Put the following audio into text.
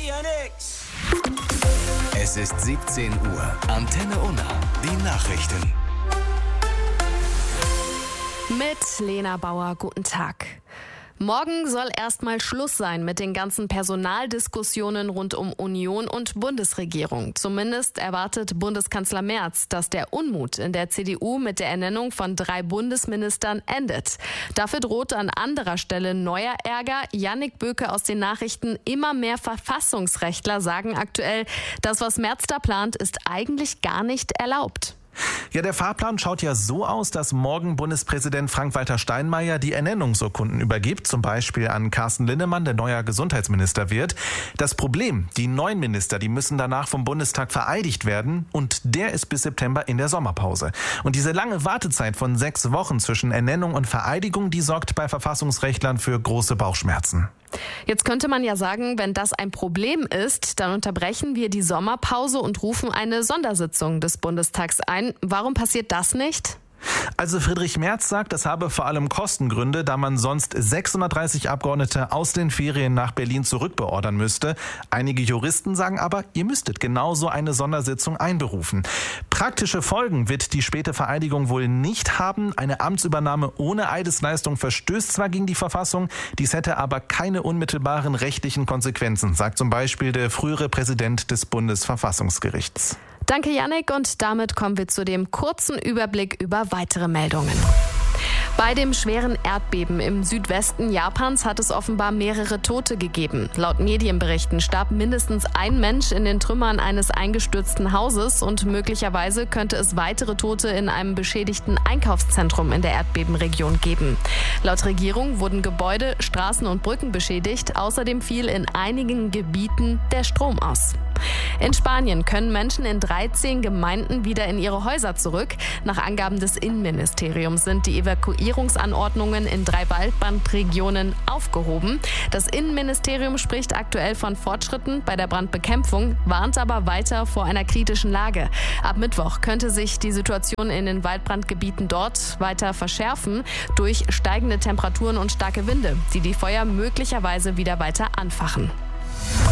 Es ist 17 Uhr. Antenne Unna. Die Nachrichten. Mit Lena Bauer, guten Tag. Morgen soll erstmal Schluss sein mit den ganzen Personaldiskussionen rund um Union und Bundesregierung. Zumindest erwartet Bundeskanzler Merz, dass der Unmut in der CDU mit der Ernennung von 3 Bundesministern endet. Dafür droht an anderer Stelle neuer Ärger. Yannick Böke aus den Nachrichten: Immer mehr Verfassungsrechtler sagen aktuell, das, was Merz da plant, ist eigentlich gar nicht erlaubt. Ja, der Fahrplan schaut ja so aus, dass morgen Bundespräsident Frank-Walter Steinmeier die Ernennungsurkunden übergibt, zum Beispiel an Carsten Linnemann, der neuer Gesundheitsminister wird. Das Problem: Die neuen Minister, die müssen danach vom Bundestag vereidigt werden, und der ist bis September in der Sommerpause. Und diese lange Wartezeit von 6 Wochen zwischen Ernennung und Vereidigung, die sorgt bei Verfassungsrechtlern für große Bauchschmerzen. Jetzt könnte man ja sagen, wenn das ein Problem ist, dann unterbrechen wir die Sommerpause und rufen eine Sondersitzung des Bundestags ein. Warum passiert das nicht? Also Friedrich Merz sagt, das habe vor allem Kostengründe, da man sonst 630 Abgeordnete aus den Ferien nach Berlin zurückbeordern müsste. Einige Juristen sagen aber, ihr müsstet genauso eine Sondersitzung einberufen. Praktische Folgen wird die späte Vereidigung wohl nicht haben. Eine Amtsübernahme ohne Eidesleistung verstößt zwar gegen die Verfassung, dies hätte aber keine unmittelbaren rechtlichen Konsequenzen, sagt zum Beispiel der frühere Präsident des Bundesverfassungsgerichts. Danke, Yannick, und damit kommen wir zu dem kurzen Überblick über weitere Meldungen. Bei dem schweren Erdbeben im Südwesten Japans hat es offenbar mehrere Tote gegeben. Laut Medienberichten starb mindestens ein Mensch in den Trümmern eines eingestürzten Hauses, und möglicherweise könnte es weitere Tote in einem beschädigten Einkaufszentrum in der Erdbebenregion geben. Laut Regierung wurden Gebäude, Straßen und Brücken beschädigt. Außerdem fiel in einigen Gebieten der Strom aus. In Spanien können Menschen in 13 Gemeinden wieder in ihre Häuser zurück. Nach Angaben des Innenministeriums sind die Evakuierungsanordnungen in 3 Waldbrandregionen aufgehoben. Das Innenministerium spricht aktuell von Fortschritten bei der Brandbekämpfung, warnt aber weiter vor einer kritischen Lage. Ab Mittwoch könnte sich die Situation in den Waldbrandgebieten dort weiter verschärfen durch steigende Temperaturen und starke Winde, die die Feuer möglicherweise wieder weiter anfachen.